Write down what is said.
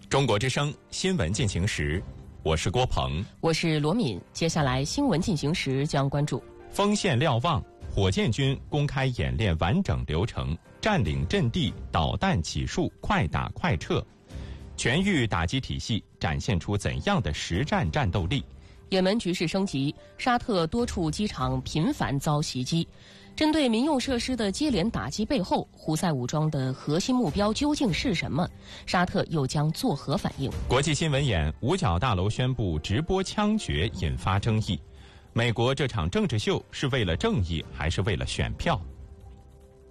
中国之声新闻进行时，我是郭鹏， 我是罗敏。接下来新闻进行时将关注： 锋线瞭望，火箭军公开演练完整流程，占领阵地，导弹起数，快打快撤。全域打击体系展现出怎样的实战战斗力？ 也门局势升级，沙特多处机场频繁遭袭击。针对民用设施的接连打击背后，胡塞武装的核心目标究竟是什么？沙特又将作何反应？ 国际新闻眼，五角大楼宣布直播枪决引发争议。美国这场政治秀是为了正义还是为了选票？